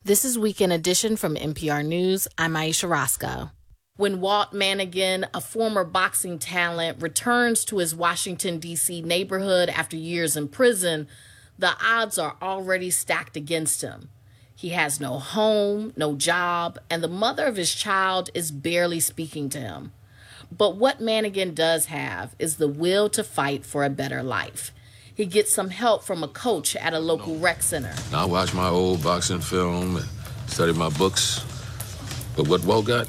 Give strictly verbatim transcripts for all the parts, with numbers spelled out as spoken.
This is Weekend Edition from N P R News. I'm Aisha Roscoe. When Walt Manigan, a former boxing talent, returns to his Washington, D C neighborhood after years in prison, the odds are already stacked against him. He has no home, no job, and the mother of his child is barely speaking to him. But what Manigan does have is the will to fight for a better life. He gets some help from a coach at a local rec center. I watch my old boxing film and study my books. But what Walt got,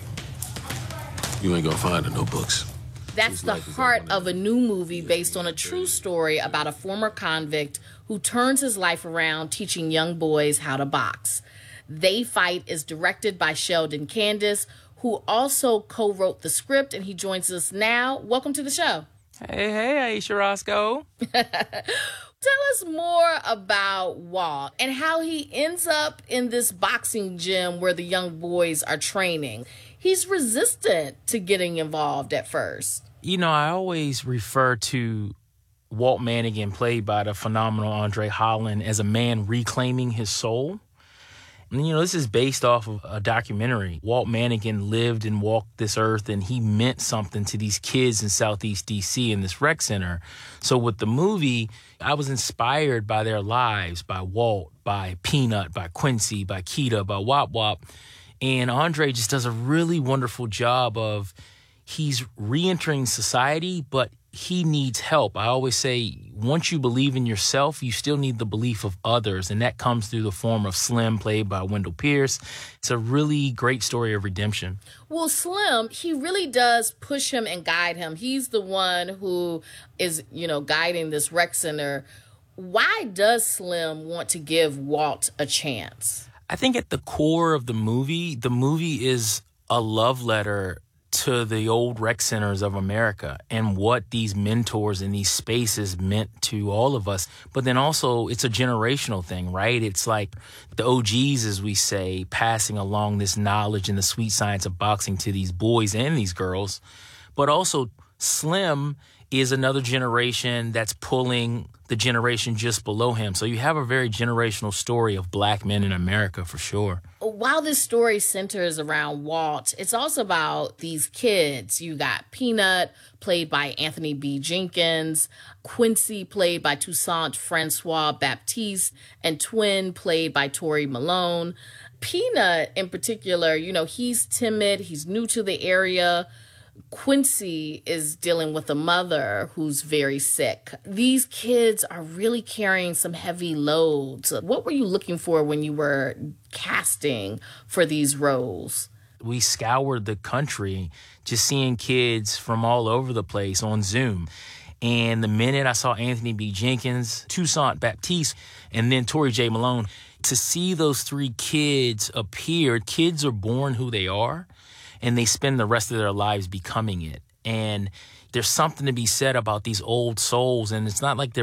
you ain't gonna find in no books. That's the heart of a new movie based on a true story about a former convict who turns his life around teaching young boys how to box. They Fight is directed by Sheldon Candice, who also co-wrote the script, and he joins us now. Welcome to the show. Hey, hey, Aisha Roscoe. Tell us more about Walt and how he ends up in this boxing gym where the young boys are training. He's resistant to getting involved at first. You know, I always refer to Walt Manigan, played by the phenomenal Andre Holland, as a man reclaiming his soul. And, you know, this is based off of a documentary. Walt Manigan lived and walked this earth, and he meant something to these kids in Southeast D C in this rec center. So with the movie, I was inspired by their lives, by Walt, by Peanut, by Quincy, by Keita, by Wop Wop. And Andre just does a really wonderful job of, he's reentering society, but he needs help. I always say, once you believe in yourself, you still need the belief of others. And that comes through the form of Slim, played by Wendell Pierce. It's a really great story of redemption. Well, Slim, he really does push him and guide him. He's the one who is, you know, guiding this rec center. Why does Slim want to give Walt a chance? I think at the core of the movie, the movie is a love letter to the old rec centers of America and what these mentors in these spaces meant to all of us. But then also it's a generational thing, right? It's like the O Gs, as we say, passing along this knowledge and the sweet science of boxing to these boys and these girls. But also Slim is another generation that's pulling the generation just below him. So you have a very generational story of black men in America for sure. While this story centers around Walt, it's also about these kids. You got Peanut, played by Anthony B. Jenkins, Quincy, played by Toussaint Francois Baptiste, and Twin, played by Tori Malone. Peanut, in particular, you know, he's timid, he's new to the area. Quincy is dealing with a mother who's very sick. These kids are really carrying some heavy loads. What were you looking for when you were casting for these roles? We scoured the country just seeing kids from all over the place on Zoom. And the minute I saw Anthony B. Jenkins, Toussaint Baptiste, and then Tori J. Malone, to see those three kids appear, kids are born who they are, and they spend the rest of their lives becoming it. And there's something to be said about these old souls, and it's not like they're